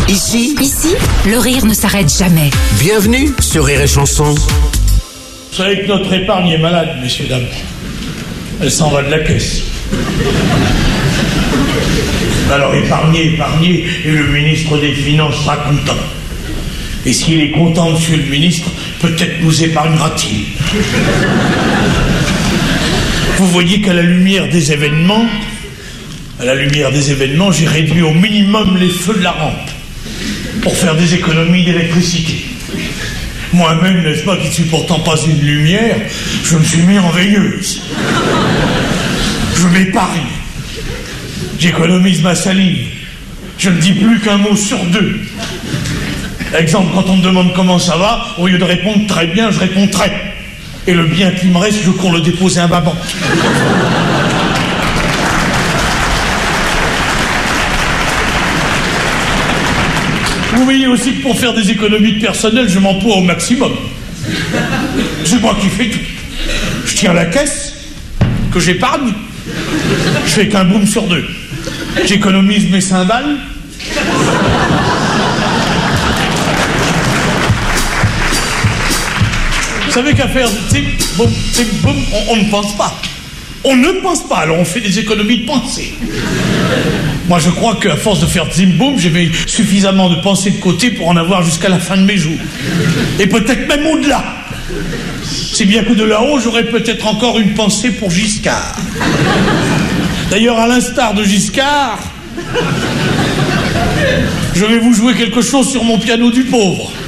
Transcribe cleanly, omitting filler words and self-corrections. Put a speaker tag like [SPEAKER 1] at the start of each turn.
[SPEAKER 1] Ici,
[SPEAKER 2] le rire ne s'arrête jamais.
[SPEAKER 1] Bienvenue sur Rire et Chanson.
[SPEAKER 3] Vous savez que notre épargne est malade, messieurs, dames. Elle s'en va de la caisse. Alors épargnez, et le ministre des Finances sera content. Et s'il est content, monsieur le ministre, peut-être nous épargnera-t-il. Vous voyez qu'à la lumière des événements, j'ai réduit au minimum les feux de la rampe pour faire des économies d'électricité. Moi-même, n'est-ce pas, qui ne suis pourtant pas une lumière, je me suis mis en veilleuse. Je m'épargne. J'économise ma salive. Je ne dis plus qu'un mot sur deux. Exemple, quand on me demande comment ça va, au lieu de répondre très bien, je réponds très. Et le bien qui me reste, je cours le déposer à ma banque. Vous voyez aussi que pour faire des économies de personnel, je m'emploie au maximum. C'est moi qui fais tout. Je tiens la caisse, que j'épargne. Je fais qu'un boom sur deux. J'économise mes cymbales. Vous savez qu'à faire boum, on ne pense pas. On ne pense pas, alors on fait des économies de pensée. Moi, je crois qu'à force de faire zim-boum, j'avais suffisamment de pensée de côté pour en avoir jusqu'à la fin de mes jours. Et peut-être même au-delà. Si bien que de là-haut, j'aurais peut-être encore une pensée pour Giscard. D'ailleurs, à l'instar de Giscard, je vais vous jouer quelque chose sur mon piano du pauvre.